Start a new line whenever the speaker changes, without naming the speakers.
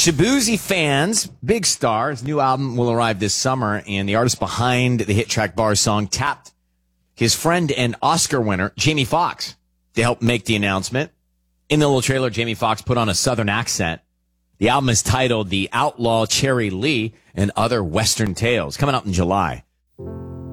Shabuzi fans, Big Star, his new album will arrive this summer, and the artist behind the hit track Bar Song tapped his friend and Oscar winner, Jamie Foxx, to help make the announcement. In the little trailer, Jamie Foxx put on a Southern accent. The album is titled The Outlaw Cherry Lee and Other Western Tales, coming out in July.